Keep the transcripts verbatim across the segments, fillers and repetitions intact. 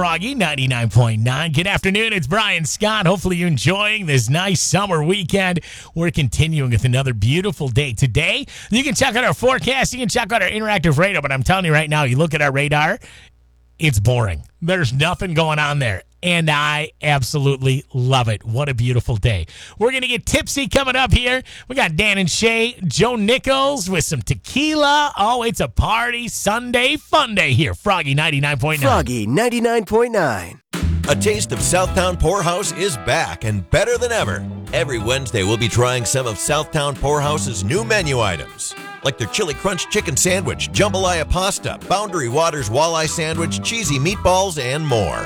Froggy ninety-nine point nine. Good afternoon. It's Brian Scott. Hopefully you're enjoying this nice summer weekend. We're continuing with another beautiful day. Today, you can check out our forecast. You can check out our interactive radar. But I'm telling you right now, you look at our radar, it's boring. There's nothing going on there. And I absolutely love it. What a beautiful day. We're going to get tipsy coming up here. We got Dan and Shay, Joe Nichols with some tequila. Oh, it's a party Sunday fun day here. Froggy ninety-nine point nine. Froggy ninety-nine point nine. A Taste of Southtown Poorhouse is back and better than ever. Every Wednesday, we'll be trying some of Southtown Poorhouse's new menu items, like their Chili Crunch Chicken Sandwich, Jambalaya Pasta, Boundary Waters Walleye Sandwich, Cheesy Meatballs, and more.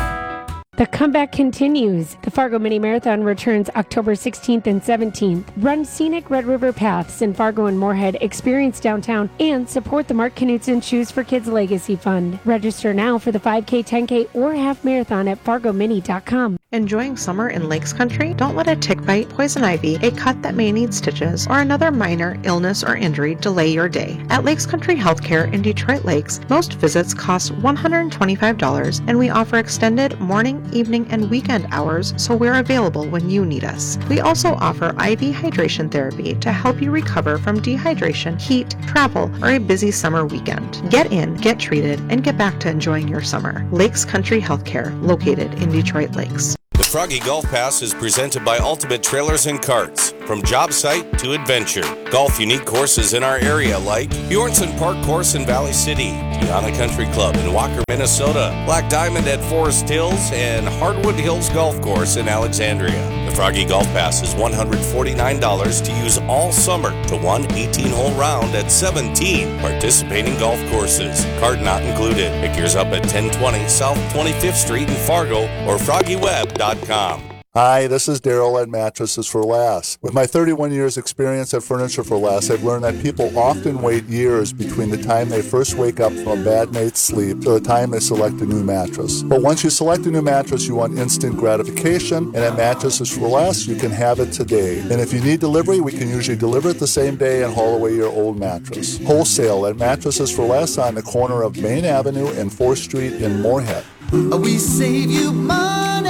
The comeback continues. The Fargo Mini Marathon returns October sixteenth and seventeenth. Run scenic Red River paths in Fargo and Moorhead, experience downtown, and support the Mark Knutson Shoes for Kids Legacy Fund. Register now for the five K, ten K, or half marathon at fargo mini dot com. Enjoying summer in Lakes Country? Don't let a tick bite, poison ivy, a cut that may need stitches, or another minor illness or injury delay your day. At Lakes Country Healthcare in Detroit Lakes, most visits cost one hundred twenty-five dollars, and we offer extended morning, evening, and weekend hours, so we're available when you need us. We also offer I V hydration therapy to help you recover from dehydration, heat, travel, or a busy summer weekend. Get in, get treated, and get back to enjoying your summer. Lakes Country Healthcare, located in Detroit Lakes. The Froggy Golf Pass is presented by Ultimate Trailers and Carts. From job site to adventure. Golf unique courses in our area like Bjornson Park Course in Valley City, Gianna Country Club in Walker, Minnesota, Black Diamond at Forest Hills, and Hardwood Hills Golf Course in Alexandria. The Froggy Golf Pass is one hundred forty-nine dollars to use all summer to one eighteen-hole round at seventeen participating golf courses. Cart not included. Pick yours up at ten twenty South twenty-fifth Street in Fargo or froggy web dot com. Hi, this is Daryl at Mattresses for Less. With my thirty-one years experience at Furniture for Less, I've learned that people often wait years between the time they first wake up from a bad night's sleep to the time they select a new mattress. But once you select a new mattress, you want instant gratification, and at Mattresses for Less, you can have it today. And if you need delivery, we can usually deliver it the same day and haul away your old mattress. Wholesale at Mattresses for Less on the corner of Main Avenue and fourth Street in Moorhead. We save you money,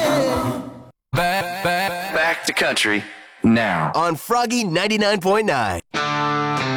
yeah. Back, back, back to country now on Froggy ninety-nine point nine.